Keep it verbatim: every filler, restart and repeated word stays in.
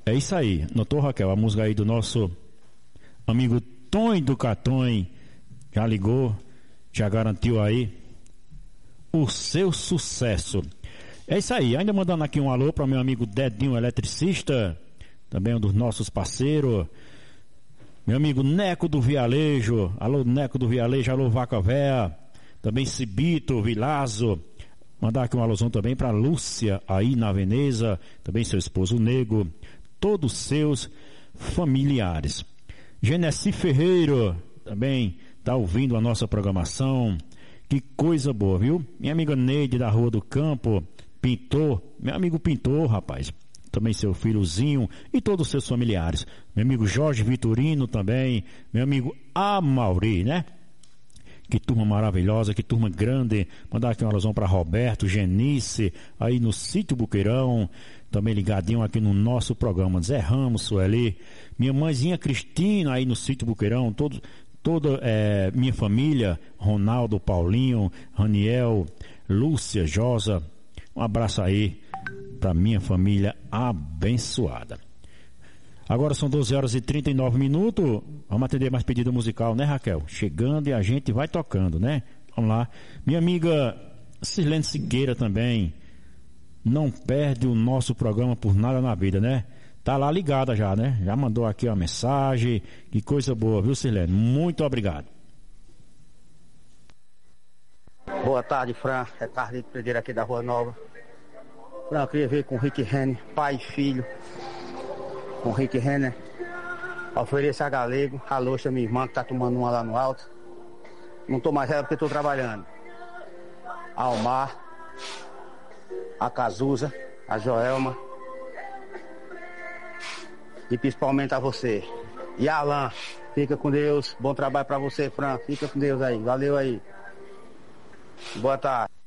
É isso aí. Notou, Raquel? A música aí do nosso amigo Tonho do Catonho. Já ligou, já garantiu aí o seu sucesso. É isso aí. Ainda mandando aqui um alô para meu amigo Dedinho Eletricista, também um dos nossos parceiros. Meu amigo Neco do Vialejo. Alô, Neco do Vialejo. Alô, Vaca Véia. Também Cibito, Vilazo. Mandar aqui um alôzão também para Lúcia, aí na Veneza. Também seu esposo Nego. Todos seus familiares. Genesi Ferreiro também está ouvindo a nossa programação. Que coisa boa, viu? Minha amiga Neide da Rua do Campo, pintor, meu amigo pintor, rapaz. Também seu filhozinho e todos os seus familiares. Meu amigo Jorge Vitorino também. Meu amigo Amauri, né? Que turma maravilhosa, que turma grande. Mandar aqui uma alusão para Roberto, Genice, aí no Sítio Buqueirão. Também ligadinho aqui no nosso programa. Zé Ramos, Sueli. Minha mãezinha Cristina, aí no Sítio Buqueirão. Todo, toda é, minha família. Ronaldo, Paulinho, Raniel, Lúcia, Josa. Um abraço aí para minha família abençoada. Agora são doze horas e trinta e nove minutos. Vamos atender mais pedido musical, né, Raquel? Chegando e a gente vai tocando, né? Vamos lá. Minha amiga Sirlene Siqueira também. Não perde o nosso programa por nada na vida, né? Tá lá ligada já, né? Já mandou aqui uma mensagem. Que coisa boa, viu, Sirlene? Muito obrigado. Boa tarde, Fran. É Carlito Pereira aqui da Rua Nova. Fran, eu queria ver com o Rick Renner, pai e filho. Com o Rick Renner. Oferecer a Galego, a Loxa, minha irmã, que tá tomando uma lá no alto. Não tô mais ela porque tô trabalhando. A Almar, a Cazuza, a Joelma. E principalmente a você. E a Alain, fica com Deus. Bom trabalho pra você, Fran. Fica com Deus aí. Valeu aí. Boa tarde.